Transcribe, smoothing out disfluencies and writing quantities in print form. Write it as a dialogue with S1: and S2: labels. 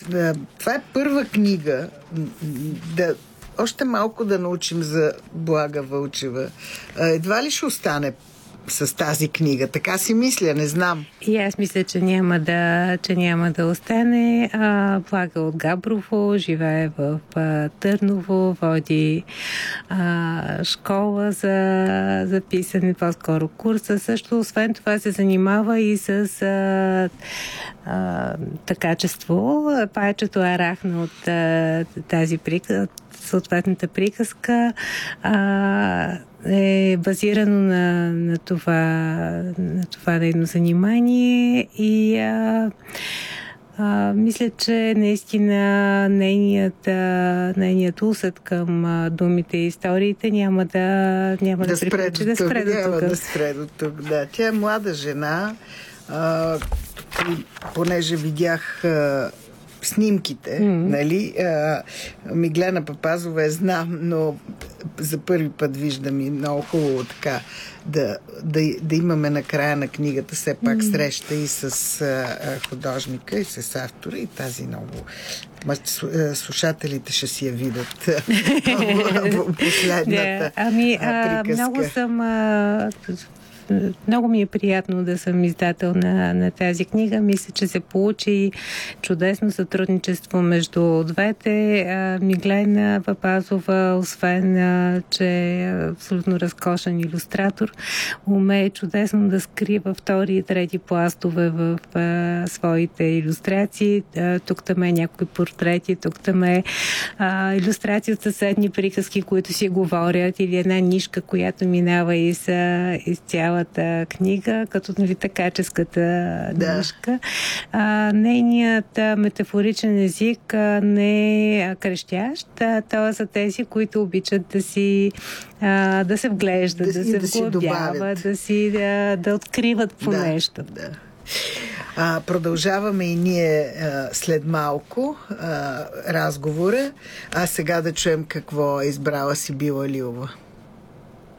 S1: Това е първа книга. Още малко да научим за Блага Вълчева. Едва ли ще остане с тази книга? Така си мисля, не знам.
S2: И аз мисля, че няма да остане. Блага от Габрово, живее в Търново, води школа за писане, по-скоро курса. Също, освен това, се занимава и с качество. Паечето Арахна от тази съответната приказка е базирано на това нейно занимание и мисля, че наистина нейният усет към думите и историите няма да
S1: спре до тук. Да. Тя е млада жена, понеже видях снимките, нали? Миглена Папазова знам, но за първи път виждам и много хубаво така да имаме на края на книгата все пак среща и с художника, и с автора, и тази много... Слушателите ще си я видят последната приказка.
S2: Много ми е приятно да съм издател на тази книга. Мисля, че се получи чудесно сътрудничество между двете. Миглена Папазова, освен че е абсолютно разкошен илюстратор, умее чудесно да скрива втори и трети пластове в своите илюстрации. Тук-там е някои портрети, тук-там е илюстрации от съседни приказки, които си говорят, или една нишка, която минава из цялата книга, като каческата нишка. Нейният метафоричен език не е крещящ. Той е за тези, които обичат да се вглеждат, да се вглъбяват, да откриват по нещо.
S1: Да. Продължаваме и ние след малко разговора. А сега да чуем какво е избрала Сибила Лилова.